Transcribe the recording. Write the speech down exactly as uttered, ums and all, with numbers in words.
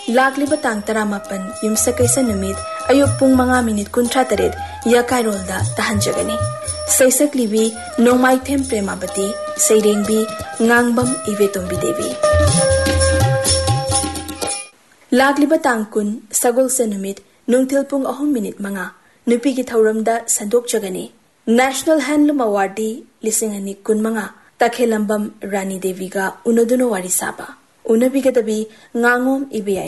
Lagliba tang taramapan yumsakaysa numit ayuk pung mga minit kuntra tarit yakairolda tahanjagani. Saisak libi nongmai them premabati sairengbi ngangbam ivetombi devi. Lagliba tang kun sagol sa numit nungtil pung ahum minit mga nupi ki thauramda sandok jagani. National Handloom Awardee lisingani kun mga takhelambam Rani Devi ga unoduno wari saba. Unabiga dabi ngangom ibiyay